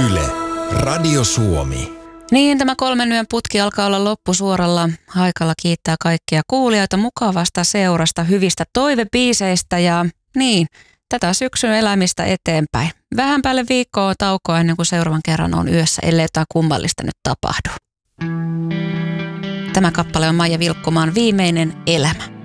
Yle, Radio Suomi. Niin, tämä 3 yön putki alkaa olla loppusuoralla. Haikala kiittää kaikkia kuulijoita mukavasta seurasta, hyvistä toivebiiseistä ja niin, tätä syksyn elämistä eteenpäin. Vähän päälle viikkoa on taukoa ennen kuin seuraavan kerran on yössä, ellei jotain kummallista nyt tapahdu. Tämä kappale on Maija Vilkkumaan Viimeinen elämä.